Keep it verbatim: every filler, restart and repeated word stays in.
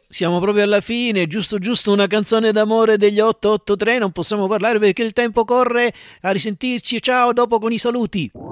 siamo proprio alla fine, giusto giusto una canzone d'amore degli otto otto tre, non possiamo parlare perché il tempo corre, a risentirci, ciao, dopo con i saluti.